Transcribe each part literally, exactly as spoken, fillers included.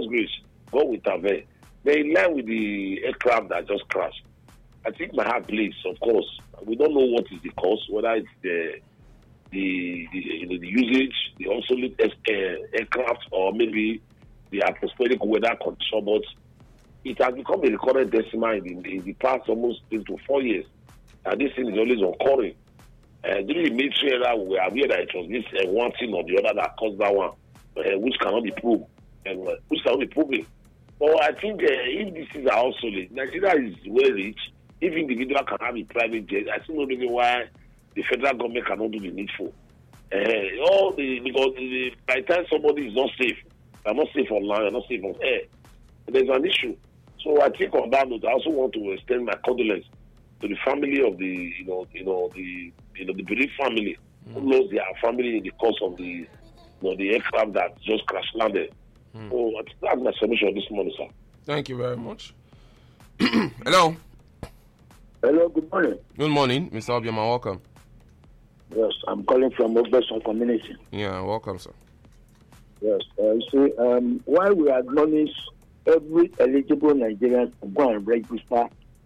grace, God will intervene. But in line with the aircraft that just crashed, I think my heart bleeds, of course. We don't know what is the cause, whether it's the the, the, you know, the usage, the obsolete uh, aircraft, or maybe the atmospheric weather condition. But it has become a recurrent decimal in the, in the past almost three to four years. And this thing is always occurring. Uh, during the military era, we were aware that it was this uh, one thing or the other that caused that one, uh, which cannot be proved, and uh, which cannot be proven. But I think uh, if this is obsolete, Nigeria is well rich. If individual can have a private jet, I see no reason why the federal government cannot do the needful. Uh, all the because the, by the time somebody is not safe, they're not safe on land, they're not safe on air. There's an issue. So I think on that note, I also want to extend my condolence to the family of the, you know, you know, the, you know, the bereaved family mm. who lost their family in the course of the, you know, the aircraft that just crash landed. Mm. So I think that's my submission this morning, sir. Thank you very much. Hello. Hello. Good morning. Good morning, Mister Obioma. Welcome. Yes, I'm calling from Obeson community. Yeah, welcome, sir. Yes, uh, you see, um, while we admonish every eligible Nigerian to go and register,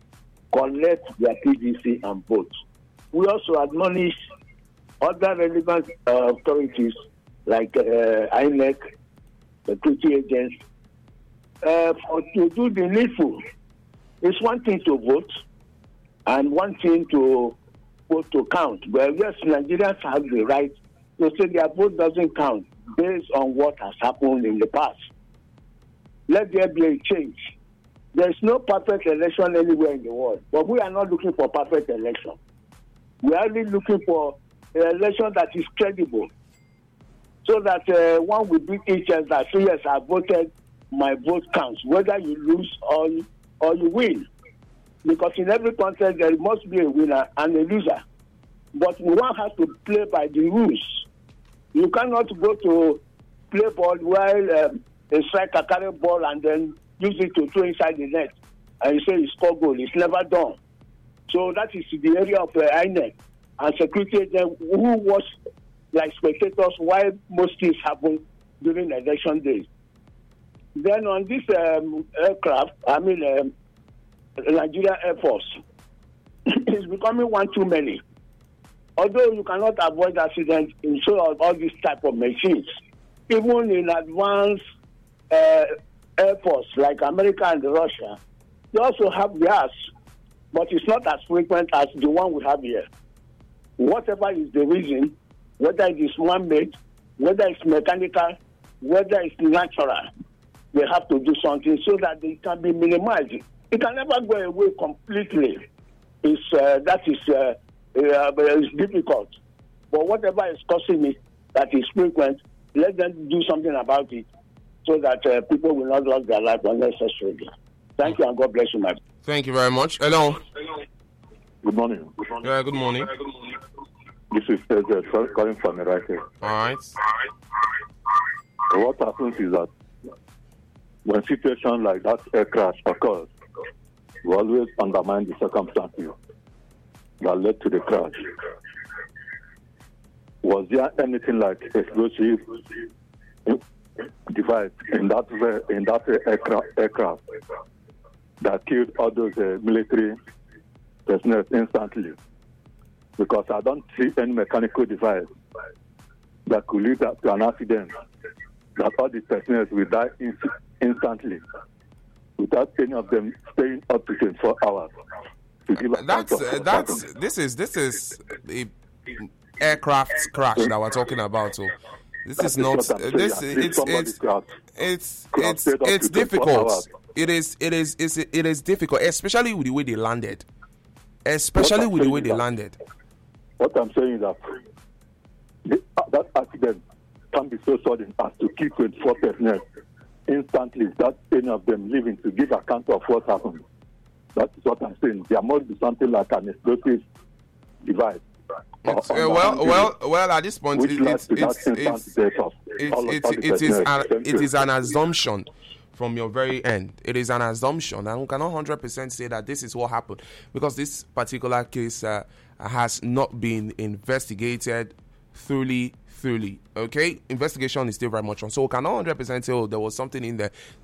collect their P V C and vote, we also admonish other relevant uh, authorities like uh, I N E C, security agents, uh, for, to do the needful. It's one thing to vote and one thing to vote to count. But yes, Nigerians have the right to say their vote doesn't count based on what has happened in the past. Let there be a change. There is no perfect election anywhere in the world, but we are not looking for perfect election. We are only looking for an election that is credible, so that uh, one will beat each other. That say, yes, I voted, my vote counts, whether you lose or or you win. Because in every contest there must be a winner and a loser. But one has to play by the rules. You cannot go to play ball while um, a striker carry ball and then use it to throw inside the net and you say you score goal. It's never done. So that is the area of uh, I N E C and security agents who watch like spectators while most things happen during election days. Then on this um, aircraft, I mean um, Nigeria Air Force, it's becoming one too many. Although you cannot avoid accidents in so of all these type of machines, even in advanced uh, airports like America and Russia, they also have theirs, but it's not as frequent as the one we have here. Whatever is the reason, whether it is man-made, whether it's mechanical, whether it's natural, they have to do something so that they can be minimized. It can never go away completely. It's, uh, that is uh, uh, it's difficult. But whatever is causing it that is frequent, let them do something about it so that uh, people will not lose their life unnecessarily. Thank you and God bless you, my. Thank you very much. Hello. Good morning. Good morning. Yeah, good morning. This is President calling from Iraq. All right. What happens is that when situations like that air crash occurs, we always undermine the circumstances that led to the crash. Was there anything like explosive device in that in that aircraft, aircraft that killed all those uh, military personnel instantly? Because I don't see any mechanical device that could lead to an accident that all the personnel will die in, instantly without any of them staying up to twenty-four hours. To give that's uh, that's this is this is the aircraft crash that we're talking about. So this is not uh, this it's it's it's it's it's difficult. It is it is it's, it is difficult, especially with the way they landed. Especially with the way they landed. What I'm saying is that the, uh, that accident can be so sudden as to kill twenty-four personnel instantly without any of them living to give account of what happened. That is what I'm saying. There must be something like an explosive device. It's, uh, well, well, well. At this point, it, it's it's it's it is an it is an assumption from your very end. It is an assumption, and we cannot one hundred percent say that this is what happened because this particular case uh, has not been investigated thoroughly. Thoroughly, okay. Investigation is still very much on, so we cannot one hundred percent say oh there was something in there